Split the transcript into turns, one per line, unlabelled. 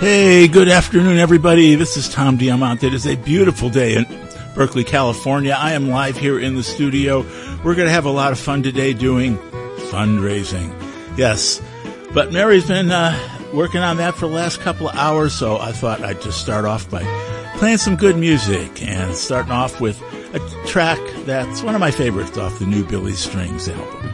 Hey, good afternoon, everybody. This is Tom Diamante. It is a beautiful day in Berkeley, California. I am live here in the studio. We're going to have a lot of fun today doing fundraising. Yes, but Mary's been working on that for the last couple of hours, so I thought I'd just start off by playing some good music and starting off with a track that's one of my favorites off the new Billy Strings album.